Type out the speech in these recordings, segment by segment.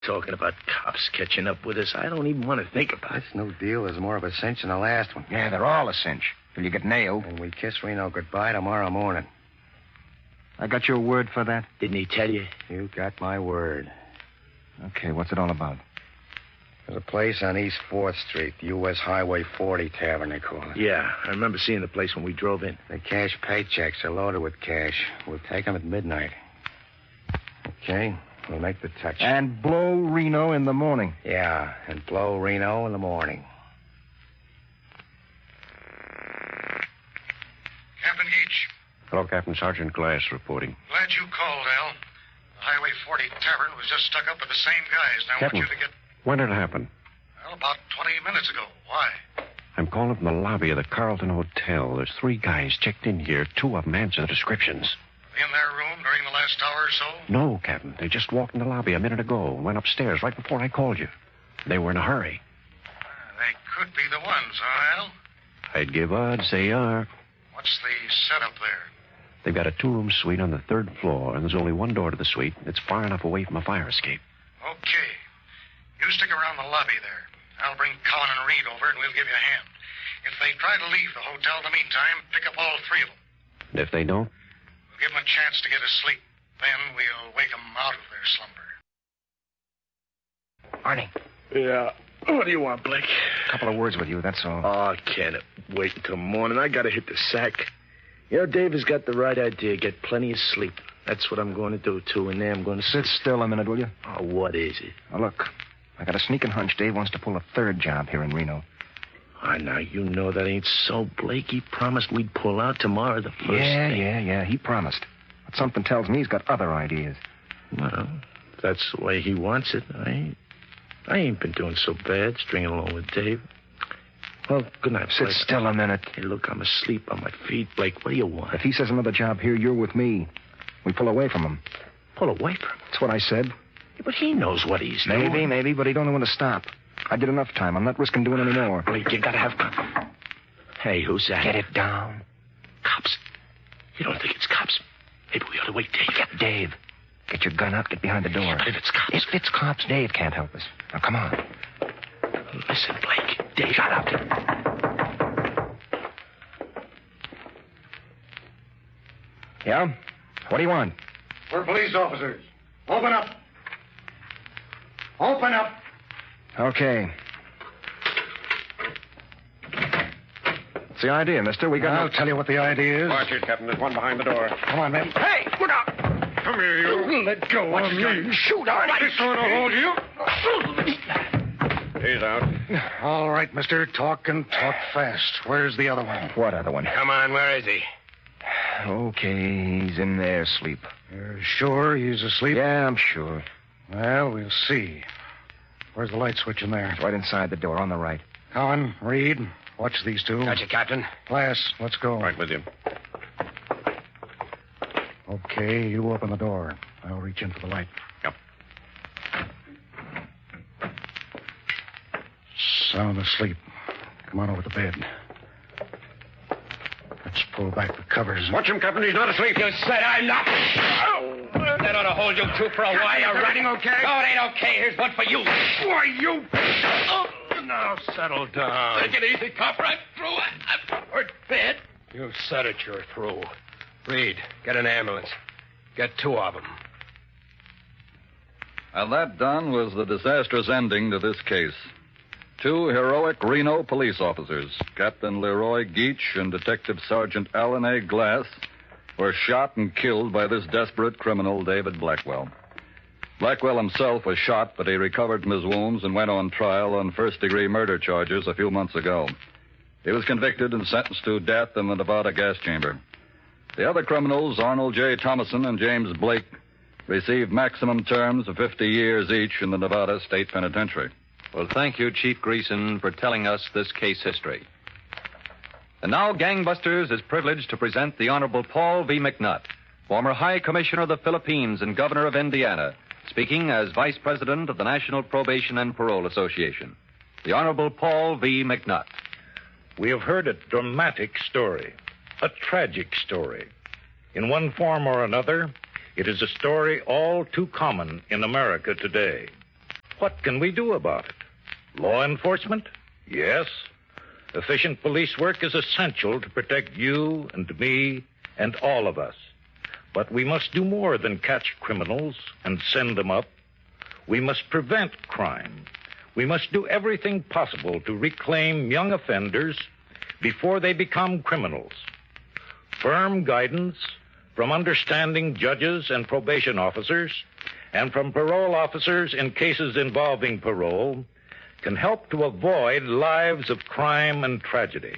Talking about cops catching up with us, I don't even want to think about it. This new deal is more of a cinch than the last one. Yeah, they're all a cinch. Till you get nailed. And we kiss Reno goodbye tomorrow morning. I got your word for that? Didn't he tell you? You got my word. Okay, what's it all about? There's a place on East 4th Street, the U.S. Highway 40 Tavern, they call it. Yeah, I remember seeing the place when we drove in. The cash paychecks are loaded with cash. We'll take them at midnight. Okay, we'll make the touch. And blow Reno in the morning. Yeah, and blow Reno in the morning. Captain Geach. Hello, Captain. Sergeant Glass reporting. Glad you called, Al. The Highway 40 Tavern was just stuck up with the same guys. Now, I Captain, want you to get... when did it happen? Well, about 20 minutes ago. Why? I'm calling from the lobby of the Carlton Hotel. There's 3 guys checked in here. 2 of them answer the descriptions. In their room during the last hour or so? No, Captain. They just walked in the lobby a minute ago and went upstairs right before I called you. They were in a hurry. They could be the ones, huh, Al? I'd give odds they are. What's the setup there? They've got a 2-room suite on the 3rd floor, and there's only one door to the suite. It's far enough away from a fire escape. Okay. You stick around the lobby there. I'll bring Cowan and Reed over, and we'll give you a hand. If they try to leave the hotel in the meantime, pick up all 3 of them. And if they don't? We'll give them a chance to get asleep. Then we'll wake them out of their slumber. Arnie, Yeah. What do you want, Blake? a couple of words with you, that's all. Oh, can't it wait until morning? I gotta hit the sack. You know, Dave has got the right idea. Get plenty of sleep. That's what I'm going to do, too, and then I'm going to Sit still a minute, will you? Oh, what is it? Now, look, I got a sneaking hunch Dave wants to pull a 3rd job here in Reno. Oh, now, you know that ain't so, Blake. He promised we'd pull out tomorrow the first thing. Yeah, he promised. But something tells me he's got other ideas. Well, if that's the way he wants it, I ain't been doing so bad stringing along with Dave. Well, good night, Sit Blake. still a minute. Hey, look, I'm asleep on my feet, Blake. What do you want? If he says another job here, you're with me. We pull away from him. Pull away from him. That's what I said. Yeah, but he knows what he's doing. Maybe, but he don't know when to stop. I did enough time. I'm not risking doing any more. Blake, you gotta have... Hey, who's that? Get it down. Cops. You don't think it's cops? Maybe we ought to wait, Dave. Get Dave. Get your gun out. Get behind the door. But if it's cops... If it's cops, Dave can't help us. Now, come on. Listen, Blake. Dave, shut up. Yeah? What do you want? We're police officers. Open up. Open up. Okay. What's the idea, mister? We got I'll tell you what the idea is. Watch it, Captain. There's one behind the door. Come on, men. Hey, look out! Come here, you. Let go Watch of your me. Shoot, Arnie! This one will hold you. He's out. All right, mister. Talk and talk fast. Where's the other one? What other one? Come on, where is he? Okay, he's in there, asleep. You're sure he's asleep? Yeah, I'm sure. Well, we'll see. Where's the light switch in there? It's right inside the door, on the right. Cowan, Reed, watch these 2. Gotcha, Captain. Glass, let's go. Right with you. Okay, you open the door. I'll reach in for the light. Yep. Sound asleep. Come on over to bed. Let's pull back the covers. Watch him, Captain. He's not asleep. You said I'm not. That ought to hold you 2 for a while. You're everything okay? No, it ain't okay. Here's one for you. Why, you... Now, settle down. Take it easy, copper. I'm through. I'm hurt bad. You said it, you're through. Reed, get an ambulance. Get 2 of them. And that, Don, was the disastrous ending to this case. 2 heroic Reno police officers, Captain Leroy Geach and Detective Sergeant Alan A. Glass, were shot and killed by this desperate criminal, David Blackwell. Blackwell himself was shot, but he recovered from his wounds and went on trial on first-degree murder charges a few months ago. He was convicted and sentenced to death in the Nevada gas chamber. The other criminals, Arnold J. Thomason and James Blake, received maximum terms of 50 years each in the Nevada State Penitentiary. Well, thank you, Chief Greason, for telling us this case history. And now, Gangbusters is privileged to present the Honorable Paul V. McNutt, former High Commissioner of the Philippines and Governor of Indiana, speaking as Vice President of the National Probation and Parole Association. The Honorable Paul V. McNutt. We have heard a dramatic story, a tragic story. In one form or another, it is a story all too common in America today. What can we do about it? Law enforcement? Yes. Efficient police work is essential to protect you and me and all of us. But we must do more than catch criminals and send them up. We must prevent crime. We must do everything possible to reclaim young offenders before they become criminals. Firm guidance from understanding judges and probation officers and from parole officers in cases involving parole can help to avoid lives of crime and tragedy.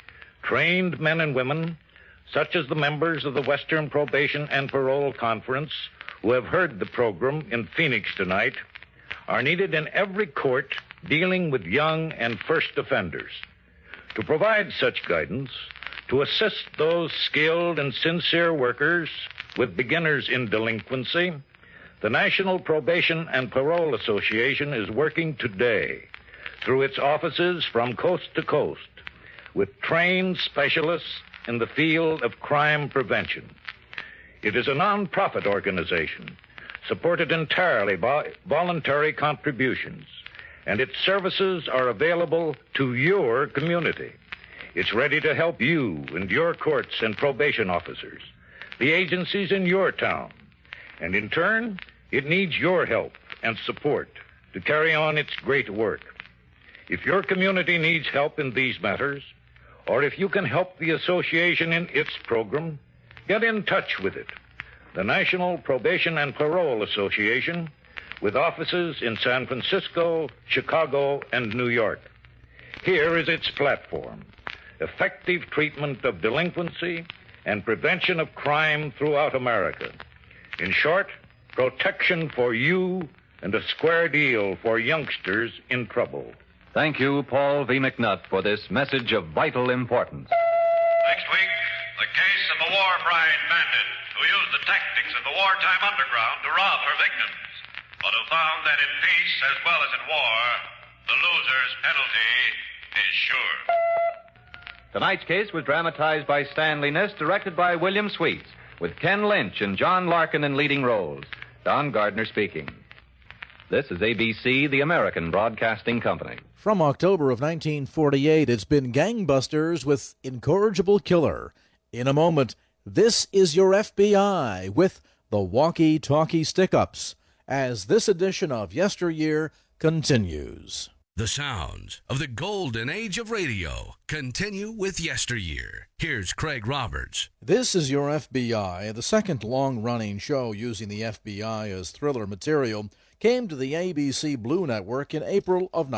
Trained men and women, such as the members of the Western Probation and Parole Conference who have heard the program in Phoenix tonight, are needed in every court dealing with young and first offenders. To provide such guidance, to assist those skilled and sincere workers with beginners in delinquency, the National Probation and Parole Association is working today through its offices from coast to coast with trained specialists in the field of crime prevention. It is a non-profit organization supported entirely by voluntary contributions, and its services are available to your community. It's ready to help you and your courts and probation officers, the agencies in your town, and in turn, it needs your help and support to carry on its great work. If your community needs help in these matters, or if you can help the association in its program, get in touch with it. The National Probation and Parole Association, with offices in San Francisco, Chicago, and New York. Here is its platform: effective treatment of delinquency and prevention of crime throughout America. In short, protection for you and a square deal for youngsters in trouble. Thank you, Paul V. McNutt, for this message of vital importance. Next week, the case of a war bride bandit who used the tactics of the wartime underground to rob her victims, but who found that in peace as well as in war, the loser's penalty is sure. Tonight's case was dramatized by Stanley Niss, directed by William Sweets, with Ken Lynch and John Larkin in leading roles. Don Gardner speaking. This is ABC, the American Broadcasting Company. From October of 1948, it's been Gangbusters with Incorrigible Killer. In a moment, This Is Your FBI with the Walkie-Talkie Stick-Ups, as this edition of Yesteryear continues. The sounds of the golden age of radio continue with Yesteryear. Here's Craig Roberts. This Is Your FBI, the second long-running show using the FBI as thriller material, came to the ABC Blue Network in April of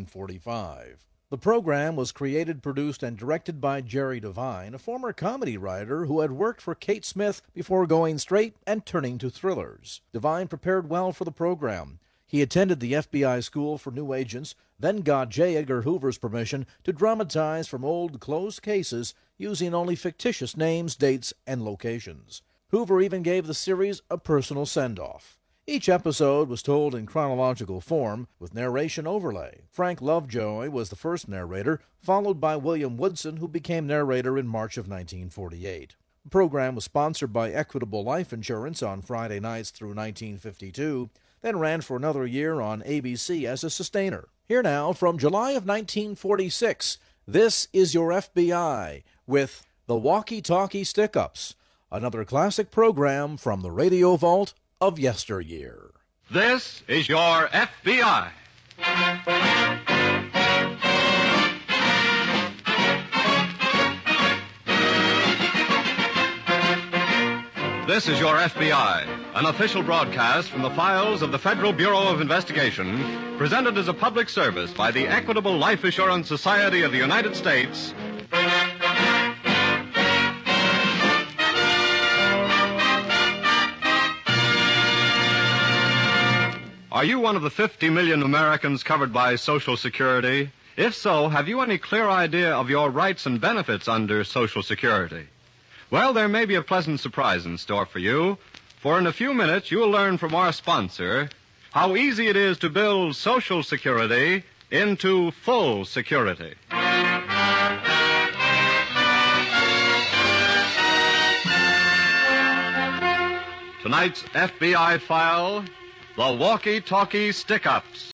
1945. The program was created, produced, and directed by Jerry Devine, a former comedy writer who had worked for Kate Smith before going straight and turning to thrillers. Devine prepared well for the program. He attended the FBI School for New Agents, then got J. Edgar Hoover's permission to dramatize from old closed cases using only fictitious names, dates, and locations. Hoover even gave the series a personal send-off. Each episode was told in chronological form with narration overlay. Frank Lovejoy was the first narrator, followed by William Woodson, who became narrator in March of 1948. The program was sponsored by Equitable Life Insurance on Friday nights through 1952, then ran for another year on ABC as a sustainer. Here now, from July of 1946, This Is Your FBI with the Walkie-Talkie Stick-Ups, another classic program from the Radio Vault of Yesteryear. This is Your FBI. This is Your FBI, an official broadcast from the files of the Federal Bureau of Investigation, presented as a public service by the Equitable Life Assurance Society of the United States. Are you one of the 50 million Americans covered by Social Security? If so, have you any clear idea of your rights and benefits under Social Security? Well, there may be a pleasant surprise in store for you, for in a few minutes you'll learn from our sponsor how easy it is to build Social Security into full security. Tonight's FBI file, the Walkie-Talkie Stick-Ups.